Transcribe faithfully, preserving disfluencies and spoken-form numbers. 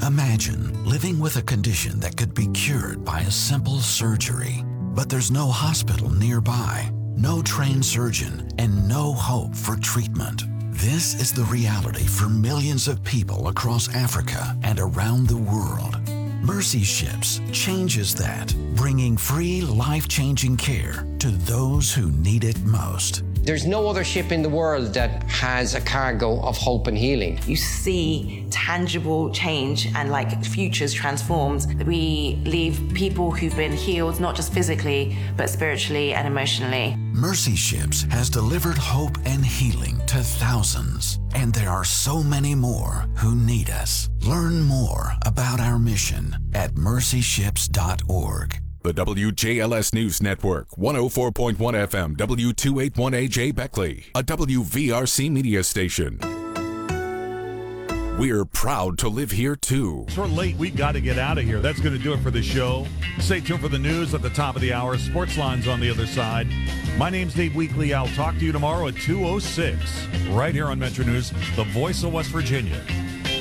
Imagine living with a condition that could be cured by a simple surgery, but there's no hospital nearby, no trained surgeon, and no hope for treatment. This is the reality for millions of people across Africa and around the world. Mercy Ships changes that, bringing free, life-changing care to those who need it most. There's no other ship in the world that has a cargo of hope and healing. You see tangible change and like futures transformed. We leave people who've been healed, not just physically, but spiritually and emotionally. Mercy Ships has delivered hope and healing to thousands, and there are so many more who need us. Learn more about our mission at mercy ships dot org. The W J L S News Network, one oh four point one F M, W two eighty-one A J Beckley, a W V R C media station. We're proud to live here, too. We're late. We got to get out of here. That's going to do it for the show. Stay tuned for the news at the top of the hour. Sportsline's on the other side. My name's Dave Weekley. I'll talk to you tomorrow at two oh six, right here on Metro News, the voice of West Virginia.